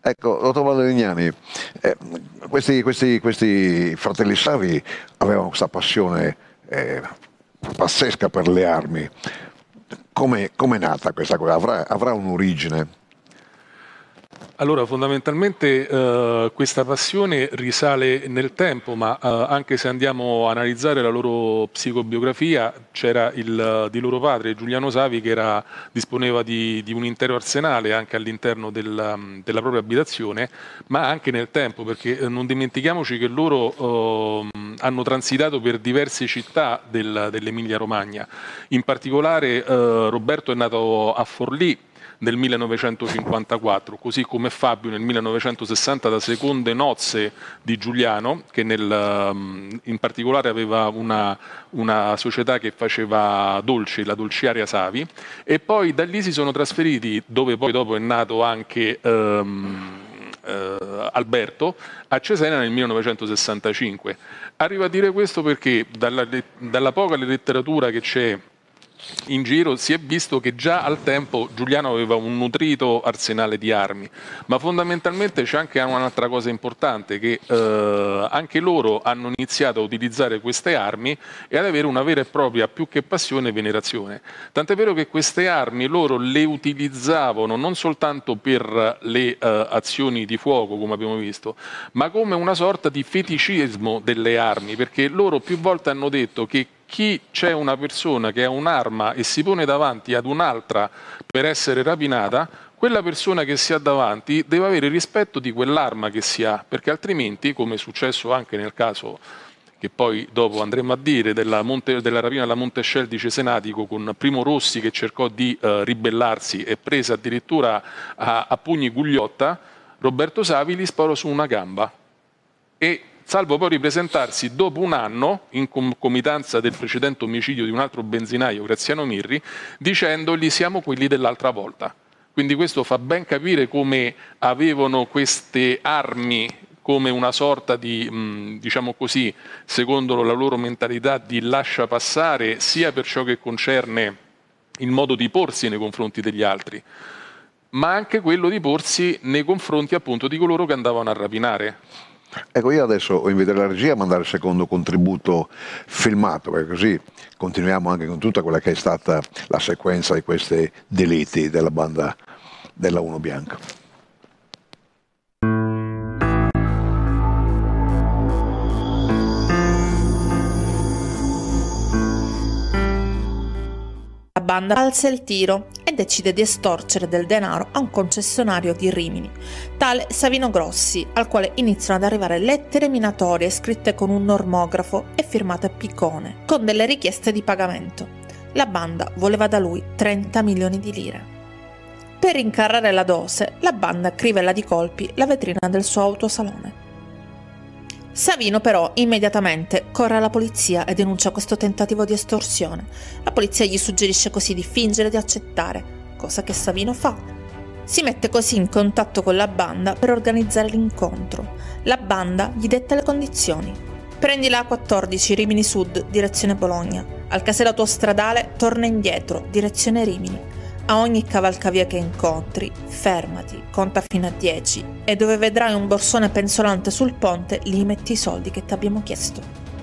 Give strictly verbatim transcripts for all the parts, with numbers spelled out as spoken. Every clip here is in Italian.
Ecco, dottor Valerignani, eh, questi, questi, questi fratelli Savi avevano questa passione eh, pazzesca per le armi. Come è nata questa cosa? Avrà, avrà un'origine? Allora, fondamentalmente eh, questa passione risale nel tempo, ma eh, anche se andiamo a analizzare la loro psicobiografia, c'era il di loro padre, Giuliano Savi, che era, disponeva di, di un intero arsenale anche all'interno del, della propria abitazione, ma anche nel tempo, perché eh, non dimentichiamoci che loro eh, hanno transitato per diverse città del, dell'Emilia Romagna. In particolare eh, Roberto è nato a Forlì nel millenovecentocinquantaquattro, così come Fabio nel millenovecentosessanta da seconde nozze di Giuliano, che nel, in particolare aveva una, una società che faceva dolci, la Dolciaria Savi, e poi da lì si sono trasferiti, dove poi dopo è nato anche ehm, eh, Alberto, a Cesena nel millenovecentosessantacinque. Arrivo a dire questo perché dalla, dalla poca letteratura che c'è in giro si è visto che già al tempo Giuliano aveva un nutrito arsenale di armi, ma fondamentalmente c'è anche un'altra cosa importante, che eh, anche loro hanno iniziato a utilizzare queste armi e ad avere una vera e propria, più che passione, venerazione. Tant'è vero che queste armi loro le utilizzavano non soltanto per le eh, azioni di fuoco, come abbiamo visto, ma come una sorta di feticismo delle armi, perché loro più volte hanno detto che chi c'è una persona che ha un'arma e si pone davanti ad un'altra per essere rapinata, quella persona che si ha davanti deve avere rispetto di quell'arma che si ha, perché altrimenti, come è successo anche nel caso che poi dopo andremo a dire della, Monte, della rapina alla Montescel di Cesenatico, con Primo Rossi che cercò di eh, ribellarsi e prese addirittura a, a pugni Gugliotta, Roberto Savi gli sparò su una gamba e salvo poi ripresentarsi dopo un anno in concomitanza del precedente omicidio di un altro benzinaio, Graziano Mirri, dicendogli siamo quelli dell'altra volta. Quindi questo fa ben capire come avevano queste armi come una sorta di, diciamo così, secondo la loro mentalità, di lascia passare, sia per ciò che concerne il modo di porsi nei confronti degli altri, ma anche quello di porsi nei confronti appunto di coloro che andavano a rapinare. Ecco, io adesso invito la regia a mandare il secondo contributo filmato, perché così continuiamo anche con tutta quella che è stata la sequenza di questi delitti della banda della Uno Bianca. La banda alza il tiro e decide di estorcere del denaro a un concessionario di Rimini, tale Savino Grossi, al quale iniziano ad arrivare lettere minatorie scritte con un normografo e firmate a Piccone, con delle richieste di pagamento. La banda voleva da lui trenta milioni di lire. Per incarrare la dose, la banda crivella di colpi la vetrina del suo autosalone. Savino però immediatamente corre alla polizia e denuncia questo tentativo di estorsione. La polizia gli suggerisce così di fingere di accettare, cosa che Savino fa. Si mette così in contatto con la banda per organizzare l'incontro. La banda gli detta le condizioni. Prendi la A quattordici Rimini Sud, direzione Bologna. Al casello autostradale torna indietro, direzione Rimini. A ogni cavalcavia che incontri, fermati, conta fino a dieci e dove vedrai un borsone penzolante sul ponte, lì metti i soldi che ti abbiamo chiesto.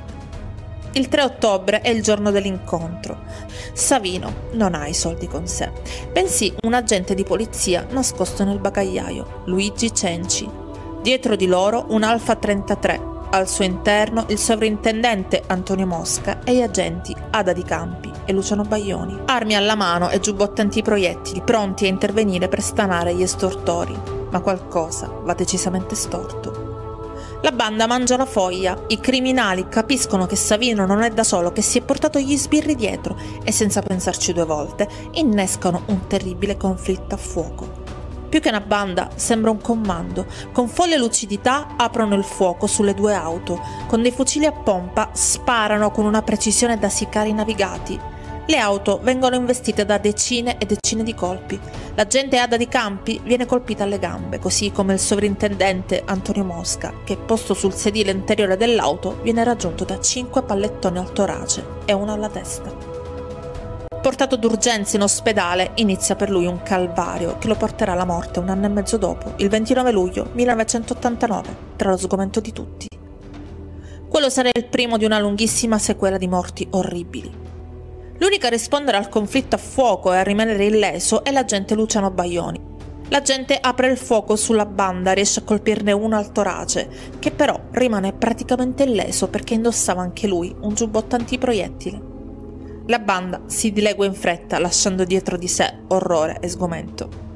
Il tre ottobre è il giorno dell'incontro. Savino non ha i soldi con sé, bensì un agente di polizia nascosto nel bagagliaio, Luigi Cenci. Dietro di loro un Alfa trentatré, al suo interno il sovrintendente Antonio Mosca e gli agenti Ada Di Campi e Luciano Baglioni, armi alla mano e giubbotti antiproiettili pronti a intervenire per stanare gli estortori, ma qualcosa va decisamente storto. La banda mangia la foglia, i criminali capiscono che Savino non è da solo, che si è portato gli sbirri dietro e senza pensarci due volte innescano un terribile conflitto a fuoco. Più che una banda, sembra un comando. Con folle lucidità aprono il fuoco sulle due auto. Con dei fucili a pompa sparano con una precisione da sicari navigati. Le auto vengono investite da decine e decine di colpi. L'agente Ada Di Campi viene colpita alle gambe, così come il sovrintendente Antonio Mosca, che posto sul sedile interiore dell'auto viene raggiunto da cinque pallettoni al torace e uno alla testa. Portato d'urgenza in ospedale, inizia per lui un calvario che lo porterà alla morte un anno e mezzo dopo, il ventinove luglio millenovecentottantanove, tra lo sgomento di tutti. Quello sarà il primo di una lunghissima sequela di morti orribili. L'unica a rispondere al conflitto a fuoco e a rimanere illeso è l'agente Luciano Baglioni. L'agente apre il fuoco sulla banda, riesce a colpirne uno al torace, che però rimane praticamente illeso perché indossava anche lui un giubbotto antiproiettile. La banda si dilegua in fretta, lasciando dietro di sé orrore e sgomento.